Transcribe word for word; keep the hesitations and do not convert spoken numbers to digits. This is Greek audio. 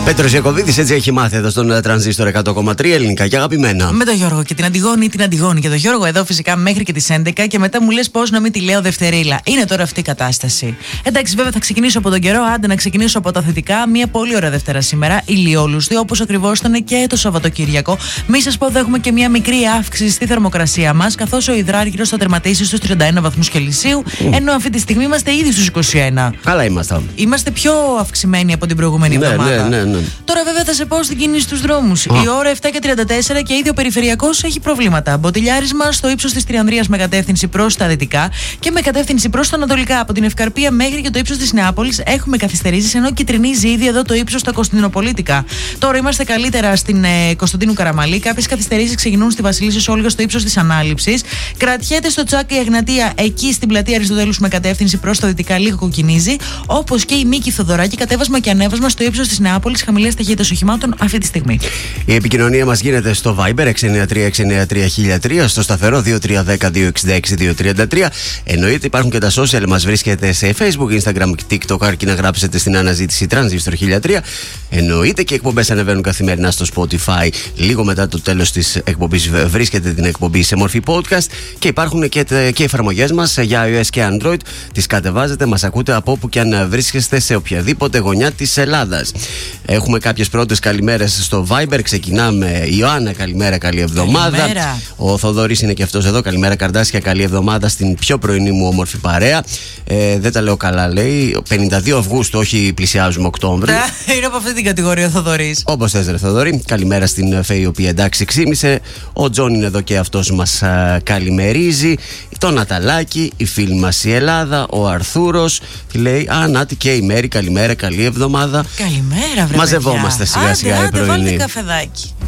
Πέτρος Ιακωβίδης έτσι έχει μάθει εδώ στον Τρανζίστορ εκατό κόμμα τρία, ελληνικά και αγαπημένα. Με τον Γιώργο και την Αντιγόνη, την Αντιγόνη και τον Γιώργο εδώ φυσικά μέχρι και τις έντεκα και μετά μου λες πώς να μην τη λέω Δευτερίλα. Είναι τώρα αυτή η κατάσταση. Εντάξει, βέβαια θα ξεκινήσω από τον καιρό, άντε να ξεκινήσω από τα θετικά. Μια πολύ ωραία Δευτέρα σήμερα, ηλιόλουστη, όπως ακριβώς ήταν και το Σαββατοκύριακο. Μη σας πω, θα έχουμε και μια μικρή αύξηση στη θερμοκρασία μας, καθώς ο υδράργυρος θα τερματίσει στους τριάντα ένα βαθμούς Κελσίου, mm. ενώ αυτή τη στιγμή είμαστε ήδη στους είκοσι ένα. Καλά είμαστε. Είμαστε πιο αυξημένοι από την προηγούμενη ναι, εβδομάδα. Ναι, ναι, ναι. Τώρα, βέβαια, θα σε πω στην κίνηση στους δρόμους. Oh. Η ώρα επτά και τριάντα τέσσερα και ήδη ο περιφερειακός έχει προβλήματα. Μποτιλιάρισμα στο ύψος της Τριανδρίας με κατεύθυνση προς τα δυτικά και με κατεύθυνση προς τα ανατολικά. Από την Ευκαρπία μέχρι και το ύψος της Νεάπολης έχουμε καθυστερήσεις, ενώ κυτρινίζει ήδη εδώ το ύψος στα Κωνσταντινοπολίτικα. Τώρα είμαστε καλύτερα στην ε, Κωνσταντίνου Καραμαλή. Κάποιες καθυστερήσεις ξεκινούν στη Βασιλίσσης Όλγας στο ύψος της Ανάληψης. Κρατιέται στο Τσάκ η Εγνατία εκεί στην πλατεία Αριστοτέλους με κατεύθυνση προς τα δυτικά, λίγο κοκκινίζει. Όπως και η Μίκη Θοδωράκη, κατέβασμα και ανέβασμα στο ύψος της Νεάπολης, χαμηλές ταχύτητες οχημάτων αυτή τη στιγμή. Η επικοινωνία μας γίνεται στο Viber έξι εννιά τρία έξι εννιά τρία χίλια τρία, στο σταθερό δύο τρία ένα μηδέν δύο έξι έξι δύο τρία τρία. Εννοείται υπάρχουν και τα social, μας βρίσκεται σε Facebook, Instagram και TikTok, αρκεί να γράψετε στην αναζήτηση Transistor χίλια τρία. Εννοείται και οι εκπομπές ανεβαίνουν καθημερινά στο Spotify. Λίγο μετά το τέλος της εκπομπής βρίσκεται την εκπομπή σε μορφή podcast και υπάρχουν και, και εφαρμογές μας για iOS και Android. Τις κατεβάζετε, μας ακούτε από όπου και αν βρίσκεστε σε οποιαδήποτε γωνιά της Ελλάδας. Έχουμε κάποιες πρώτες καλημέρες στο Viber. Ξεκινάμε. Ιωάννα, καλημέρα, καλή εβδομάδα. Καλημέρα. Ο Θοδωρής είναι και αυτός εδώ. Καλημέρα, Καρδάσια, καλή εβδομάδα στην πιο πρωινή μου όμορφη παρέα. Ε, δεν τα λέω καλά, λέει. πενήντα δύο Αυγούστου, όχι πλησιάζουμε Οκτώβρη. Είναι από αυτή την κατηγορία ο Θοδωρής. Όπως θες, ρε Θοδωρή. Καλημέρα στην Φέη, η οποία εντάξει ξύμισε. Ο Τζον είναι εδώ και αυτός μας α, καλημερίζει. Το Ναταλάκι, η φίλη μας η Ελλάδα, ο Αρθούρος. Τι λέει, α, Νάτι και η Μέρη, καλημέρα, καλή εβδομάδα. Καλημέρα, βρε. Μαζευόμαστε σιγά σιγά οι πρωινοί. Βάλτε καφεδάκι.